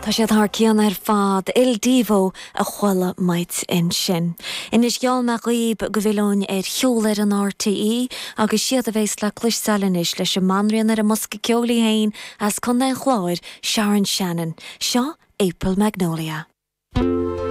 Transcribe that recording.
Tá sé th cean ar fad il díomh a chuile maid in sin. Inis geall me riomh go bhfuilún ar cheolar an RTE agus siad a bhééis le cluistealanis leis an manrion ar a musca ceolaí hain as chun na chláir Sharon Shannon. Seo April Magnolia.